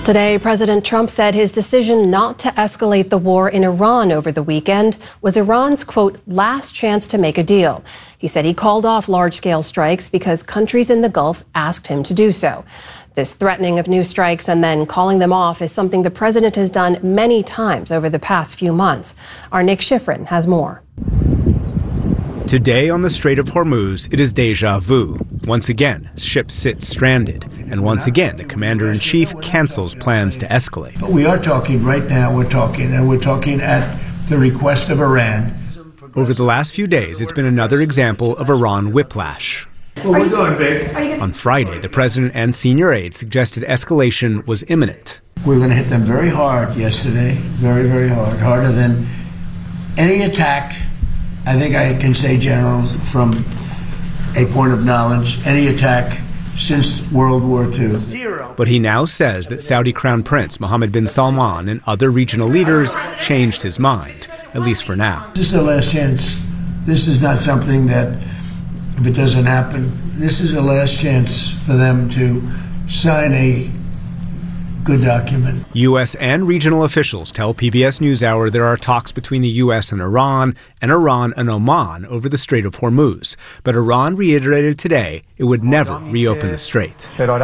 Today, President Trump said his decision not to escalate the war in Iran over the weekend was Iran's, quote, last chance to make a deal. He said he called off large-scale strikes because countries in the Gulf asked him to do so. This threatening of new strikes and then calling them off is something the president has done many times over the past few months. Our Nick Schifrin has more. Today on the Strait of Hormuz, it is deja vu. Once again, ships sit stranded. And once again, the commander-in-chief cancels plans to escalate. But we are talking right now, we're talking at the request of Iran. Over the last few days, it's been another example of Iran whiplash. Well, we're going, babe. On Friday, the president and senior aides suggested escalation was imminent. We're going to hit them very hard yesterday, very, very hard, harder than any attack. I think I can say, General, from a point of knowledge, any attack since World War II. But he now says that Saudi Crown Prince Mohammed bin Salman and other regional leaders changed his mind, at least for now. This is the last chance. This is not something that, if it doesn't happen, this is the last chance for them to sign a good document. U.S. and regional officials tell PBS NewsHour there are talks between the U.S. and Iran and Oman over the Strait of Hormuz. But Iran reiterated today it would never reopen the strait.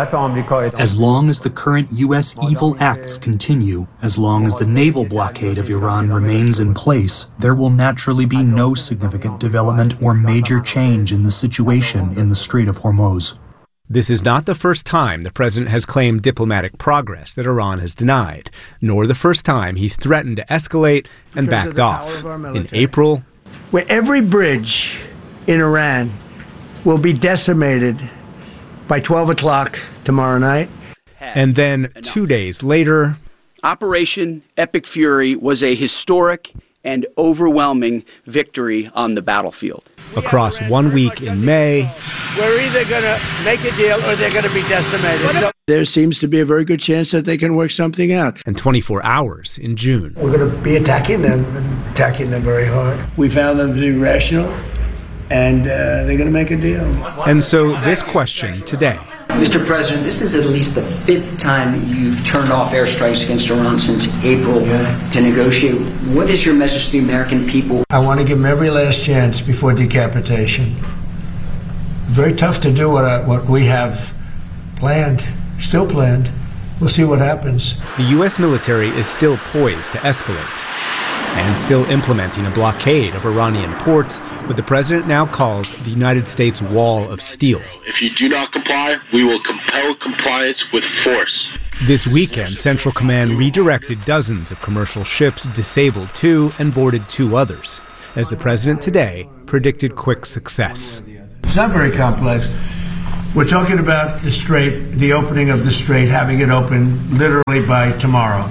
As long as the current U.S. evil acts continue, as long as the naval blockade of Iran remains in place, there will naturally be no significant development or major change in the situation in the Strait of Hormuz. This is not the first time the president has claimed diplomatic progress that Iran has denied, nor the first time he threatened to escalate and backed off. In April, where every bridge in Iran will be decimated by 12 o'clock tomorrow night. And then 2 days later, Operation Epic Fury was a historic and overwhelming victory on the battlefield. Across 1 week in May, we're either going to make a deal or they're going to be decimated. There seems to be a very good chance that they can work something out. And 24 hours in June. We're going to be attacking them very hard. We found them to be rational, and they're going to make a deal. And so this question today. Mr. President, this is at least the fifth time you've turned off airstrikes against Iran since April to negotiate. What is your message to the American people? I want to give them every last chance before decapitation. Very tough to do what we have planned, still planned. We'll see what happens. The U.S. military is still poised to escalate and still implementing a blockade of Iranian ports, what the president now calls the United States Wall of Steel. If you do not comply, we will compel compliance with force. This weekend, Central Command redirected dozens of commercial ships, disabled 2 and boarded 2 others, as the president today predicted quick success. It's not very complex. We're talking about the strait, the opening of the strait, having it open literally by tomorrow.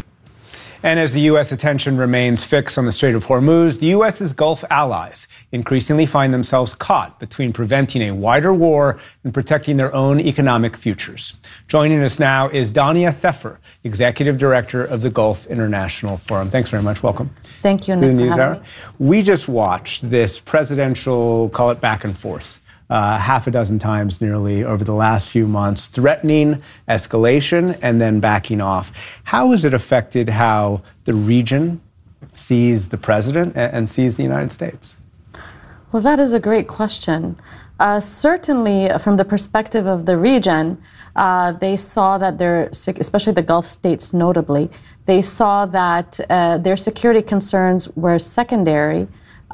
And as the U.S. attention remains fixed on the Strait of Hormuz, the U.S.'s Gulf allies increasingly find themselves caught between preventing a wider war and protecting their own economic futures. Joining us now is Dania Theffer, Executive Director of the Gulf International Forum. Thanks very much. Welcome. Thank you, to the NewsHour. We just watched this presidential, call it back and forth, half a dozen times nearly over the last few months, threatening escalation and then backing off. How has it affected how the region sees the president and sees the United States? Well, that is a great question. Certainly, from the perspective of the region, they saw that especially the Gulf states notably, they saw that their security concerns were secondary.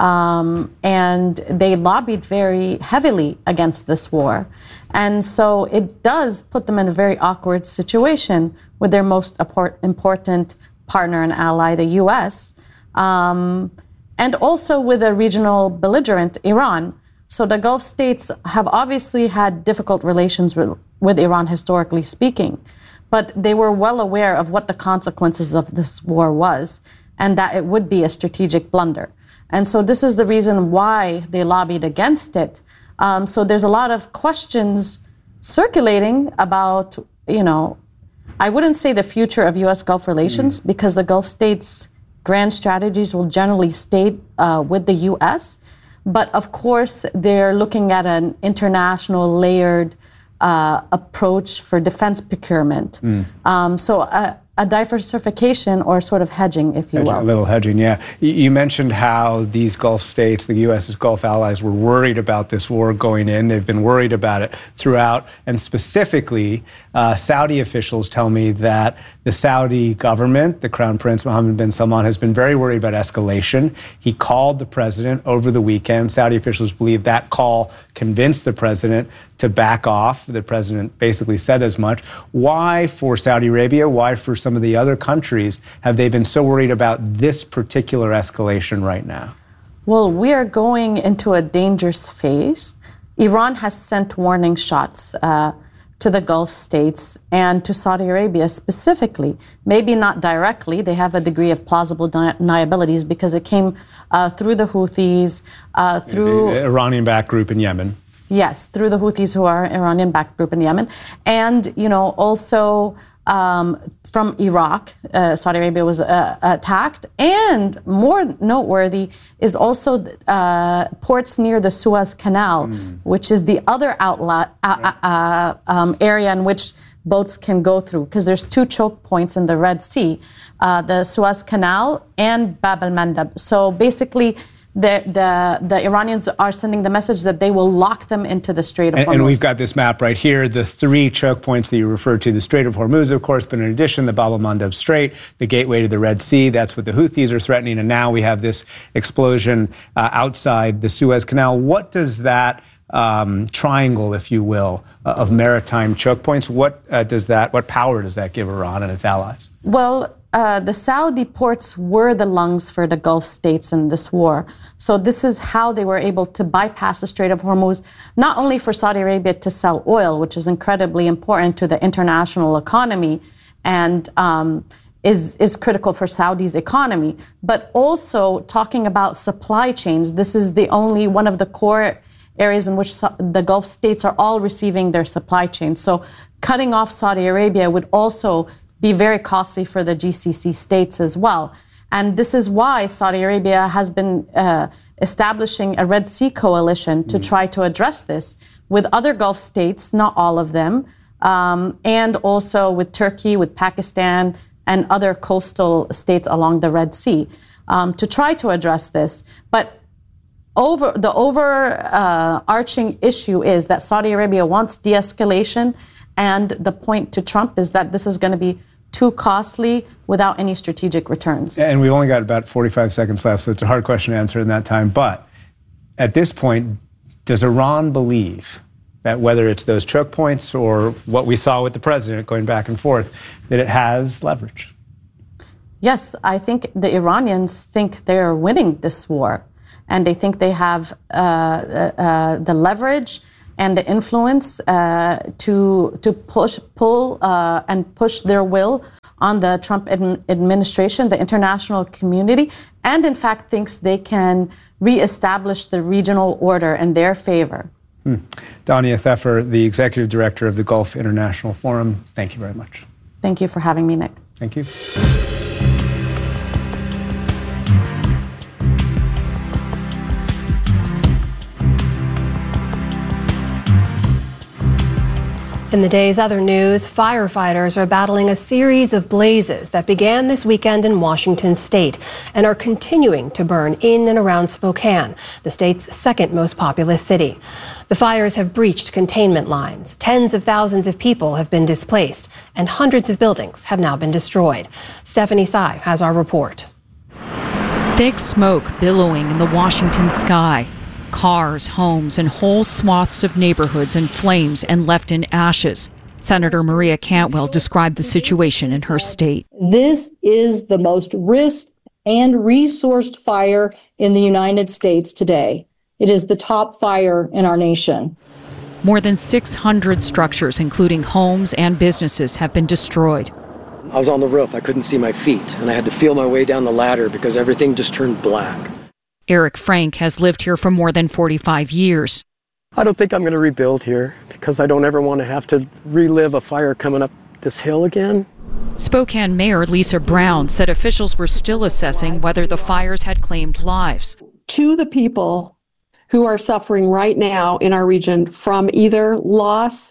And they lobbied very heavily against this war. And so it does put them in a very awkward situation with their most important partner and ally, the U.S., and also with a regional belligerent, Iran. So the Gulf states have obviously had difficult relations with Iran, historically speaking, but they were well aware of what the consequences of this war was and that it would be a strategic blunder. And so this is the reason why they lobbied against it. So there's a lot of questions circulating about, I wouldn't say the future of U.S. Gulf relations because the Gulf states' grand strategies will generally stay with the U.S. But of course, they're looking at an international layered approach for defense procurement. So a diversification or sort of hedging, if you will. A little hedging, yeah. You mentioned how these Gulf states, the U.S.'s Gulf allies, were worried about this war going in. They've been worried about it throughout. And specifically, Saudi officials tell me that the Saudi government, the Crown Prince Mohammed bin Salman, has been very worried about escalation. He called the president over the weekend. Saudi officials believe that call convinced the president to back off. The president basically said as much. Why for Saudi Arabia? Why for some of the other countries have they been so worried about this particular escalation right now? Well, we are going into a dangerous phase. Iran has sent warning shots to the Gulf states and to Saudi Arabia specifically. Maybe not directly. They have a degree of plausible deniabilities because it came through the Houthis, through the Iranian-backed group in Yemen. Yes, through the Houthis, who are an Iranian-backed group in Yemen. And, also from Iraq, Saudi Arabia was attacked. And more noteworthy is also ports near the Suez Canal, which is the other outlet area in which boats can go through, because there's two choke points in the Red Sea, the Suez Canal and Bab el-Mandeb. So basically, the Iranians are sending the message that they will lock them into the Strait of Hormuz. And we've got this map right here, the three choke points that you referred to, the Strait of Hormuz, of course, but in addition, the Bab el-Mandeb Strait, the gateway to the Red Sea. That's what the Houthis are threatening. And now we have this explosion outside the Suez Canal. What does that triangle, if you will, of maritime choke points, what power does that give Iran and its allies? Well, the Saudi ports were the lungs for the Gulf states in this war. So this is how they were able to bypass the Strait of Hormuz, not only for Saudi Arabia to sell oil, which is incredibly important to the international economy and is critical for Saudi's economy, but also talking about supply chains. This is the only one of the core areas in which the Gulf states are all receiving their supply chains. So cutting off Saudi Arabia would also be very costly for the GCC states as well. And this is why Saudi Arabia has been establishing a Red Sea coalition to try to address this with other Gulf states, not all of them, and also with Turkey, with Pakistan, and other coastal states along the Red Sea to try to address this. But the overarching issue is that Saudi Arabia wants de-escalation, and the point to Trump is that this is going to be too costly without any strategic returns. And we've only got about 45 seconds left, so it's a hard question to answer in that time. But at this point, does Iran believe that whether it's those choke points or what we saw with the president going back and forth, that it has leverage? Yes, I think the Iranians think they're winning this war, and they think they have the leverage and the influence to pull their will on the Trump administration, the international community, and in fact thinks they can reestablish the regional order in their favor. Dania Theffer, the executive director of the Gulf International Forum, thank you very much. Thank you for having me, Nick. Thank you. In the day's other news, firefighters are battling a series of blazes that began this weekend in Washington state and are continuing to burn in and around Spokane, the state's second most populous city. The fires have breached containment lines. Tens of thousands of people have been displaced, and hundreds of buildings have now been destroyed. Stephanie Tsai has our report. Thick smoke billowing in the Washington sky. Cars, homes, and whole swaths of neighborhoods in flames and left in ashes. Senator Maria Cantwell described the situation in her state. This is the most risked and resourced fire in the United States today. It is the top fire in our nation. More than 600 structures, including homes and businesses, have been destroyed. I was on the roof. I couldn't see my feet, and I had to feel my way down the ladder because everything just turned black. Eric Frank has lived here for more than 45 years. I don't think I'm going to rebuild here because I don't ever want to have to relive a fire coming up this hill again. Spokane Mayor Lisa Brown said officials were still assessing whether the fires had claimed lives. To the people who are suffering right now in our region from either loss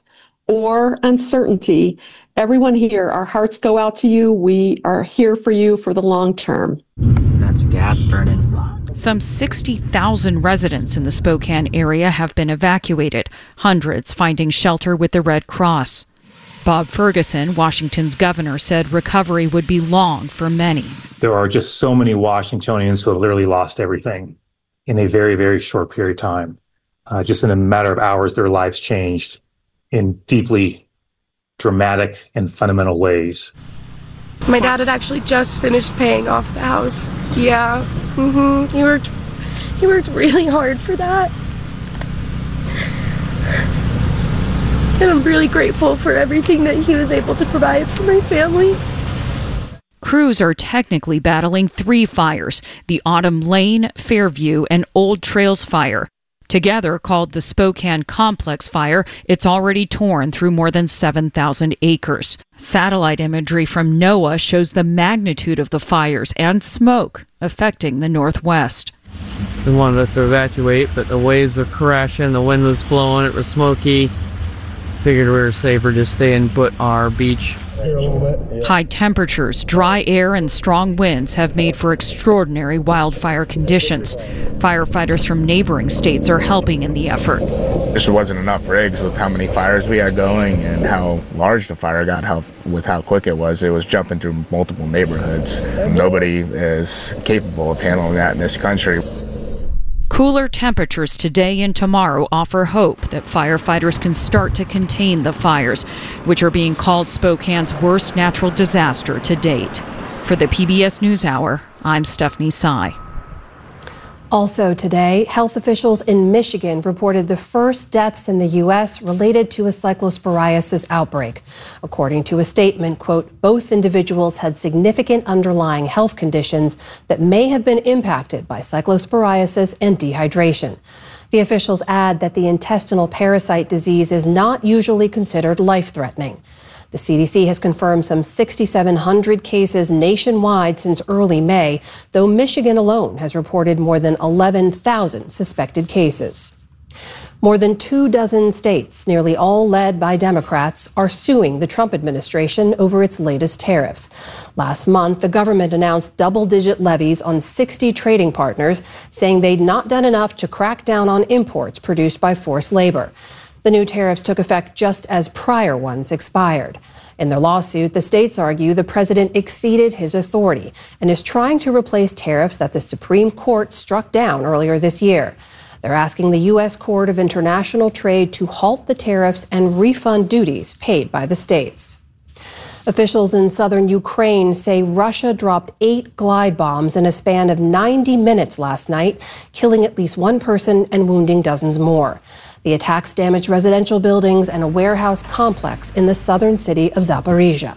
or uncertainty, everyone here, our hearts go out to you. We are here for you for the long term. That's gas burning. Some 60,000 residents in the Spokane area have been evacuated, hundreds finding shelter with the Red Cross. Bob Ferguson, Washington's governor, said recovery would be long for many. There are just so many Washingtonians who have literally lost everything in a very, very short period of time. Just in a matter of hours, their lives changed in deeply dramatic and fundamental ways. My dad had actually just finished paying off the house. Yeah, he worked really hard for that. And I'm really grateful for everything that he was able to provide for my family. Crews are technically battling 3 fires, the Autumn Lane, Fairview, and Old Trails Fire. Together, called the Spokane Complex Fire, it's already torn through more than 7,000 acres. Satellite imagery from NOAA shows the magnitude of the fires and smoke affecting the Northwest. They wanted us to evacuate, but the waves were crashing, the wind was blowing, it was smoky. Figured we were safer just stay and put our beach. High temperatures, dry air, and strong winds have made for extraordinary wildfire conditions. Firefighters from neighboring states are helping in the effort. There wasn't enough rigs with how many fires we had going and how large the fire got, with how quick it was. It was jumping through multiple neighborhoods. Nobody is capable of handling that in this country. Cooler temperatures today and tomorrow offer hope that firefighters can start to contain the fires, which are being called Spokane's worst natural disaster to date. For the PBS NewsHour, I'm Stephanie Sy. Also today, health officials in Michigan reported the first deaths in the U.S. related to a cyclosporiasis outbreak. According to a statement, quote, both individuals had significant underlying health conditions that may have been impacted by cyclosporiasis and dehydration. The officials add that the intestinal parasite disease is not usually considered life-threatening. The CDC has confirmed some 6,700 cases nationwide since early May, though Michigan alone has reported more than 11,000 suspected cases. More than 24 states, nearly all led by Democrats, are suing the Trump administration over its latest tariffs. Last month, the government announced double-digit levies on 60 trading partners, saying they'd not done enough to crack down on imports produced by forced labor. The new tariffs took effect just as prior ones expired. In their lawsuit, the states argue the president exceeded his authority and is trying to replace tariffs that the Supreme Court struck down earlier this year. They're asking the U.S. Court of International Trade to halt the tariffs and refund duties paid by the states. Officials in southern Ukraine say Russia dropped 8 glide bombs in a span of 90 minutes last night, killing at least 1 person and wounding dozens more. The attacks damaged residential buildings and a warehouse complex in the southern city of Zaporizhia.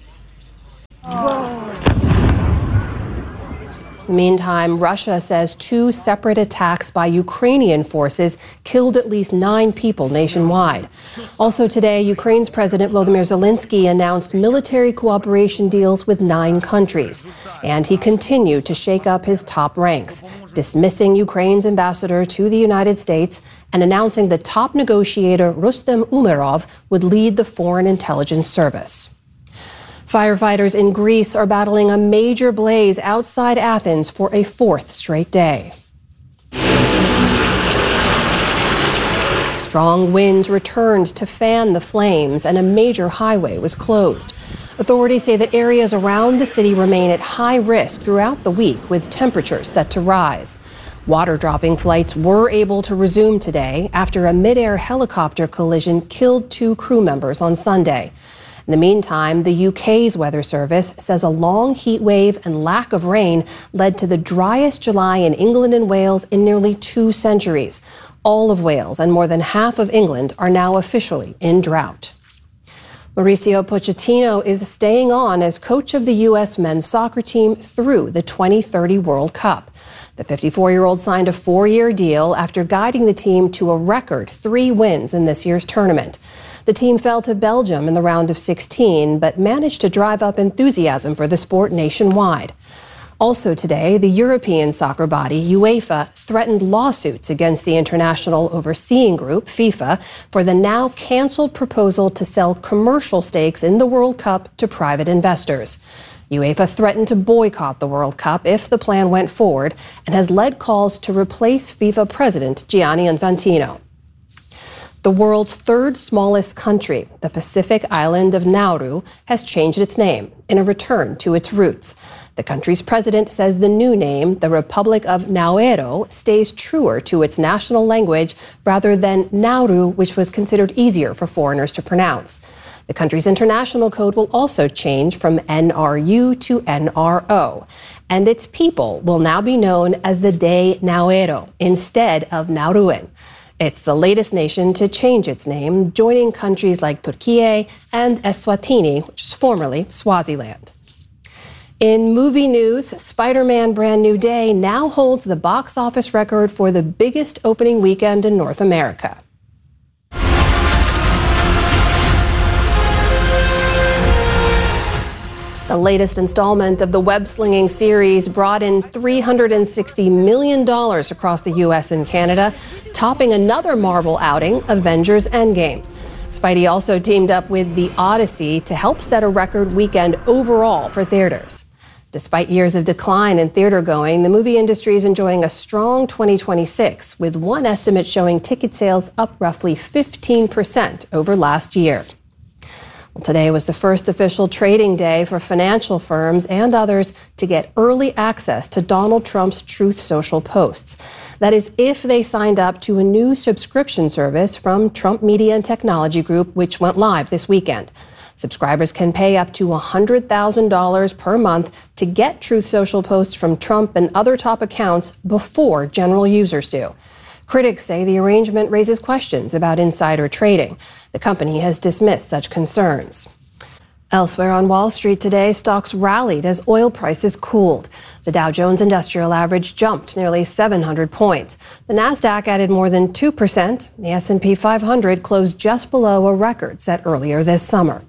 Meantime, Russia says 2 separate attacks by Ukrainian forces killed at least 9 people nationwide. Also today, Ukraine's President Volodymyr Zelensky announced military cooperation deals with 9 countries. And he continued to shake up his top ranks, dismissing Ukraine's ambassador to the United States and announcing the top negotiator Rustem Umerov would lead the Foreign Intelligence Service. Firefighters in Greece are battling a major blaze outside Athens for a 4th straight day. Strong winds returned to fan the flames, and a major highway was closed. Authorities say that areas around the city remain at high risk throughout the week, with temperatures set to rise. Water-dropping flights were able to resume today after a mid-air helicopter collision killed 2 crew members on Sunday. In the meantime, the UK's weather service says a long heat wave and lack of rain led to the driest July in England and Wales in nearly 2 centuries. All of Wales and more than half of England are now officially in drought. Mauricio Pochettino is staying on as coach of the U.S. men's soccer team through the 2030 World Cup. The 54-year-old signed a 4-year deal after guiding the team to a record 3 wins in this year's tournament. The team fell to Belgium in the round of 16, but managed to drive up enthusiasm for the sport nationwide. Also today, the European soccer body, UEFA, threatened lawsuits against the international overseeing group, FIFA, for the now canceled proposal to sell commercial stakes in the World Cup to private investors. UEFA threatened to boycott the World Cup if the plan went forward and has led calls to replace FIFA president Gianni Infantino. The world's third smallest country, the Pacific island of Nauru, has changed its name in a return to its roots. The country's president says the new name, the Republic of Nauru, stays truer to its national language rather than Nauru, which was considered easier for foreigners to pronounce. The country's international code will also change from NRU to NRO, and its people will now be known as the De Nauru instead of Nauruan. It's the latest nation to change its name, joining countries like Turkey and Eswatini, which is formerly Swaziland. In movie news, Spider-Man Brand New Day now holds the box office record for the biggest opening weekend in North America. The latest installment of the web-slinging series brought in $360 million across the U.S. and Canada, topping another Marvel outing, Avengers Endgame. Spidey also teamed up with The Odyssey to help set a record weekend overall for theaters. Despite years of decline in theater going, the movie industry is enjoying a strong 2026, with one estimate showing ticket sales up roughly 15% over last year. Today was the first official trading day for financial firms and others to get early access to Donald Trump's Truth Social posts. That is, if they signed up to a new subscription service from Trump Media and Technology Group, which went live this weekend. Subscribers can pay up to $100,000 per month to get Truth Social posts from Trump and other top accounts before general users do. Critics say the arrangement raises questions about insider trading. The company has dismissed such concerns. Elsewhere on Wall Street today, stocks rallied as oil prices cooled. The Dow Jones Industrial Average jumped nearly 700 points. The Nasdaq added more than 2%. The S&P 500 closed just below a record set earlier this summer.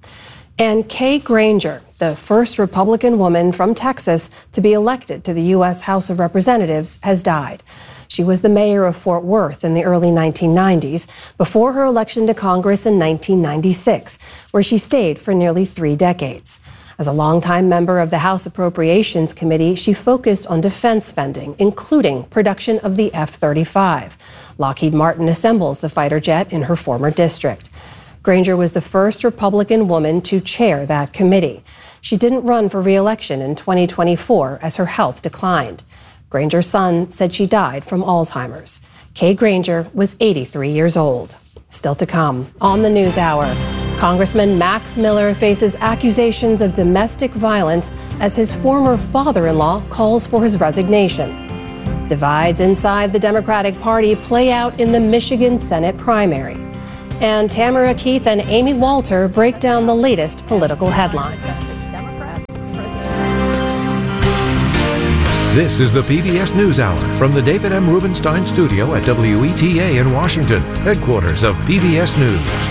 And Kay Granger, the first Republican woman from Texas to be elected to the U.S. House of Representatives, has died. She was the mayor of Fort Worth in the early 1990s, before her election to Congress in 1996, where she stayed for nearly 3 decades. As a longtime member of the House Appropriations Committee, she focused on defense spending, including production of the F-35. Lockheed Martin assembles the fighter jet in her former district. Granger was the first Republican woman to chair that committee. She didn't run for re-election in 2024 as her health declined. Granger's son said she died from Alzheimer's. Kay Granger was 83 years old. Still to come on the NewsHour, Congressman Max Miller faces accusations of domestic violence as his former father-in-law calls for his resignation. Divides inside the Democratic Party play out in the Michigan Senate primary. And Tamara Keith and Amy Walter break down the latest political headlines. This is the PBS NewsHour from the David M. Rubenstein Studio at WETA in Washington, headquarters of PBS News.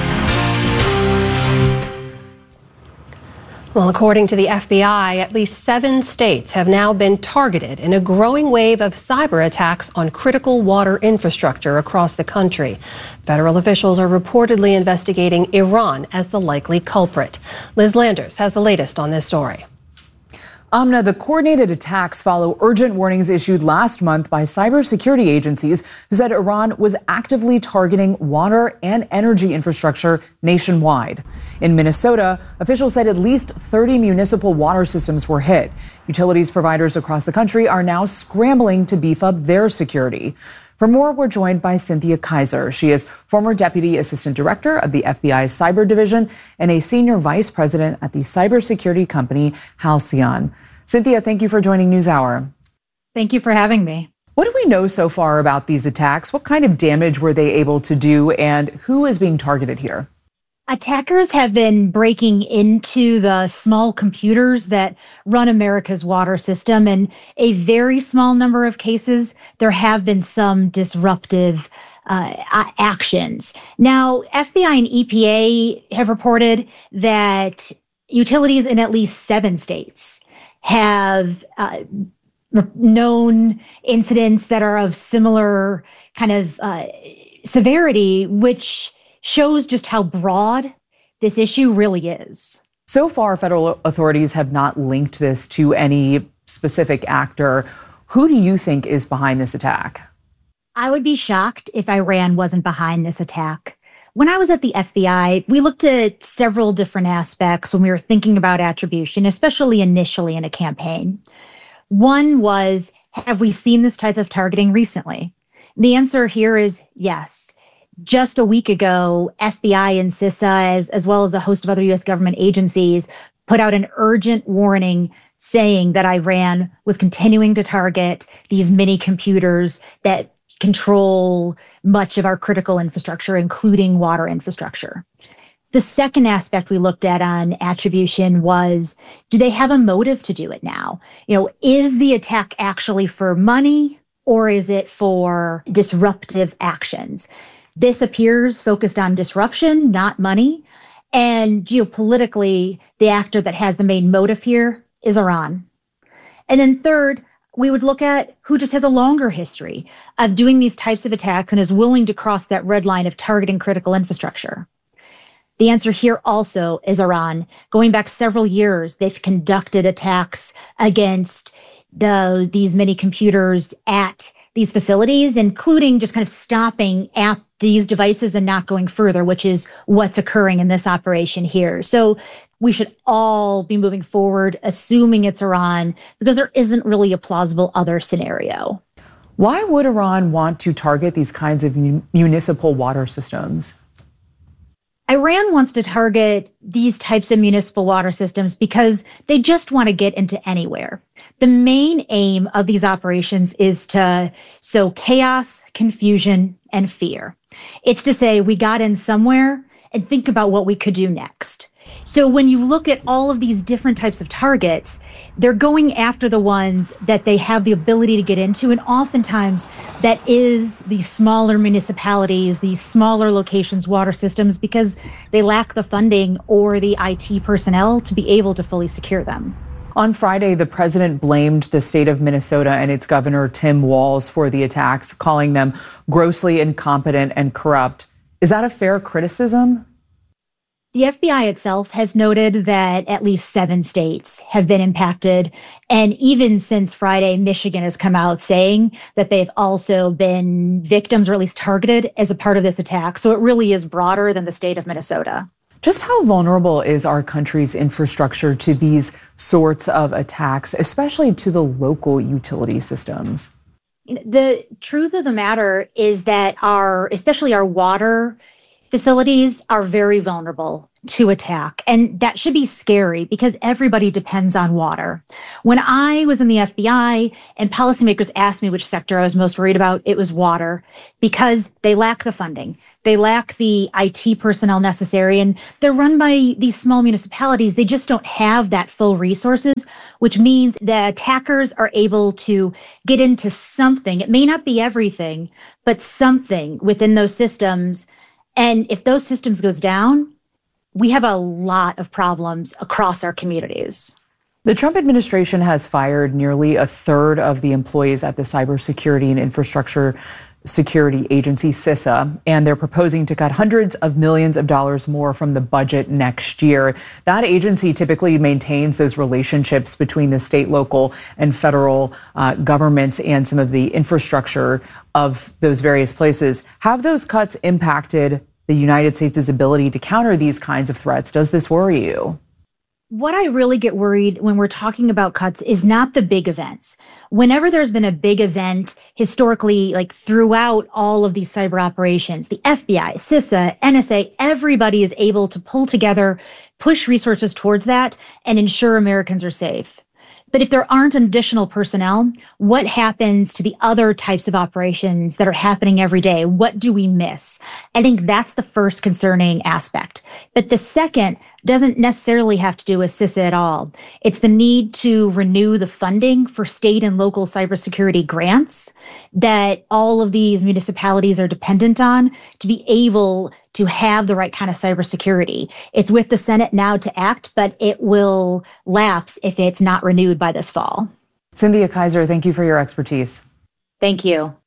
Well, according to the FBI, at least 7 states have now been targeted in a growing wave of cyber attacks on critical water infrastructure across the country. Federal officials are reportedly investigating Iran as the likely culprit. Liz Landers has the latest on this story. Amna, the coordinated attacks follow urgent warnings issued last month by cybersecurity agencies who said Iran was actively targeting water and energy infrastructure nationwide. In Minnesota, officials said at least 30 municipal water systems were hit. Utilities providers across the country are now scrambling to beef up their security. For more, we're joined by Cynthia Kaiser. She is former Deputy Assistant Director of the FBI's Cyber Division and a Senior Vice President at the cybersecurity company Halcyon. Cynthia, thank you for joining NewsHour. Thank you for having me. What do we know so far about these attacks? What kind of damage were they able to do, and who is being targeted here? Attackers have been breaking into the small computers that run America's water system. In a very small number of cases, there have been some disruptive actions. Now, FBI and EPA have reported that utilities in at least 7 states have known incidents that are of similar kind of severity, which shows just how broad this issue really is. So far, federal authorities have not linked this to any specific actor. Who do you think is behind this attack? I would be shocked if Iran wasn't behind this attack. When I was at the FBI, we looked at several different aspects when we were thinking about attribution, especially initially in a campaign. One was, have we seen this type of targeting recently? The answer here is yes. Just a week ago, FBI and CISA, as well as a host of other U.S. government agencies, put out an urgent warning saying that Iran was continuing to target these mini computers that control much of our critical infrastructure, including water infrastructure. The second aspect we looked at on attribution was, do they have a motive to do it now? Is the attack actually for money or is it for disruptive actions? This appears focused on disruption, not money. And geopolitically, the actor that has the main motive here is Iran. And then third, we would look at who just has a longer history of doing these types of attacks and is willing to cross that red line of targeting critical infrastructure. The answer here also is Iran. Going back several years, they've conducted attacks against these mini computers at these facilities, including just kind of stopping at these devices and not going further, which is what's occurring in this operation here. So we should all be moving forward, assuming it's Iran, because there isn't really a plausible other scenario. Why would Iran want to target these kinds of municipal water systems? Iran wants to target these types of municipal water systems because they just want to get into anywhere. The main aim of these operations is to sow chaos, confusion, and fear. It's to say we got in somewhere and think about what we could do next. So when you look at all of these different types of targets, they're going after the ones that they have the ability to get into. And oftentimes that is the smaller municipalities, these smaller locations, water systems, because they lack the funding or the IT personnel to be able to fully secure them. On Friday, the president blamed the state of Minnesota and its governor, Tim Walz, for the attacks, calling them grossly incompetent and corrupt. Is that a fair criticism? The FBI itself has noted that at least 7 states have been impacted. And even since Friday, Michigan has come out saying that they've also been victims or at least targeted as a part of this attack. So it really is broader than the state of Minnesota. Just how vulnerable is our country's infrastructure to these sorts of attacks, especially to the local utility systems? The truth of the matter is that especially our water facilities are very vulnerable to attack. And that should be scary because everybody depends on water. When I was in the FBI and policymakers asked me which sector I was most worried about, it was water, because they lack the funding. They lack the IT personnel necessary, and they're run by these small municipalities. They just don't have that full resources, which means that attackers are able to get into something. It may not be everything, but something within those systems. And if those systems goes down, we have a lot of problems across our communities. The Trump administration has fired nearly a third of the employees at the Cybersecurity and Infrastructure Security Agency, CISA, and they're proposing to cut hundreds of millions of dollars more from the budget next year. That agency typically maintains those relationships between the state, local, and federal governments and some of the infrastructure of those various places. Have those cuts impacted the United States' ability to counter these kinds of threats? Does this worry you? What I really get worried when we're talking about cuts is not the big events. Whenever there's been a big event historically, like throughout all of these cyber operations, the FBI, CISA, NSA, everybody is able to pull together, push resources towards that, and ensure Americans are safe. But if there aren't additional personnel, what happens to the other types of operations that are happening every day? What do we miss? I think that's the first concerning aspect. But the second, doesn't necessarily have to do with CISA at all. It's the need to renew the funding for state and local cybersecurity grants that all of these municipalities are dependent on to be able to have the right kind of cybersecurity. It's with the Senate now to act, but it will lapse if it's not renewed by this fall. Cynthia Kaiser, thank you for your expertise. Thank you.